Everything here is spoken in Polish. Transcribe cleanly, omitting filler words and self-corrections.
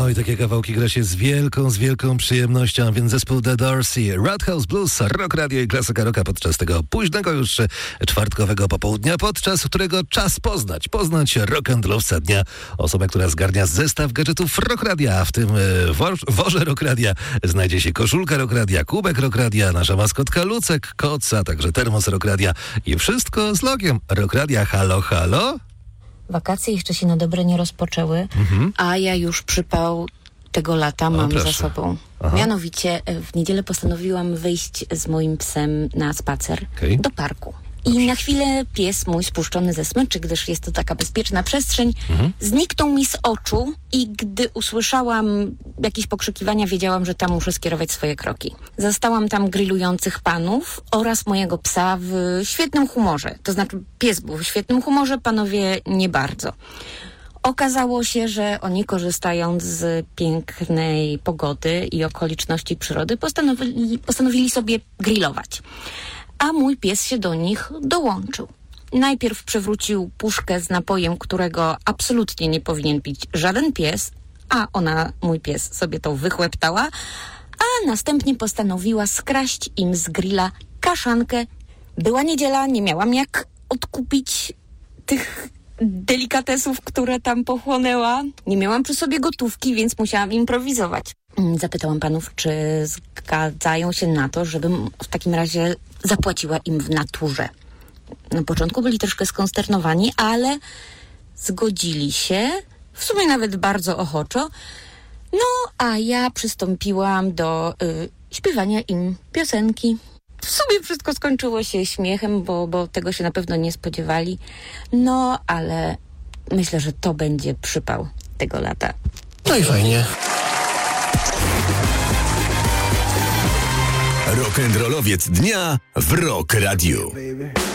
Oj, takie kawałki gra się z wielką przyjemnością, więc zespół The Dorsey, Roadhouse Blues, Rock Radio i Klasyka Rocka podczas tego późnego już czwartkowego popołudnia, podczas którego czas poznać rock'n'rollowca dnia, osobę, która zgarnia zestaw gadżetów Rock Radia, a w tym worze Rock Radia znajdzie się koszulka Rock Radia, kubek Rock Radia, nasza maskotka Lucek, koc, a także termos Rock Radia i wszystko z logiem Rock Radia. Halo, halo? Wakacje jeszcze się na dobre nie rozpoczęły, a ja już przypał tego lata mam za sobą. Aha. Mianowicie w niedzielę postanowiłam wyjść z moim psem na spacer do parku. I na chwilę pies mój, spuszczony ze smyczy, gdyż jest to taka bezpieczna przestrzeń, zniknął mi z oczu i gdy usłyszałam jakieś pokrzykiwania, wiedziałam, że tam muszę skierować swoje kroki. Zastałam tam grillujących panów oraz mojego psa w świetnym humorze. To znaczy pies był w świetnym humorze, panowie nie bardzo. Okazało się, że oni, korzystając z pięknej pogody i okoliczności przyrody, postanowili sobie grillować. A mój pies się do nich dołączył. Najpierw przewrócił puszkę z napojem, którego absolutnie nie powinien pić żaden pies, a mój pies, sobie to wychłeptała, a następnie postanowiła skraść im z grilla kaszankę. Była niedziela, nie miałam jak odkupić tych delikatesów, które tam pochłonęła. Nie miałam przy sobie gotówki, więc musiałam improwizować. Zapytałam panów, czy zgadzają się na to, żebym w takim razie zapłaciła im w naturze. Na początku byli troszkę skonsternowani, ale zgodzili się, w sumie nawet bardzo ochoczo. No, a ja przystąpiłam do śpiewania im piosenki. W sumie wszystko skończyło się śmiechem, bo tego się na pewno nie spodziewali. No, ale myślę, że to będzie przypał tego lata. No i fajnie. Rock'n'rollowiec dnia w Rock Radiu.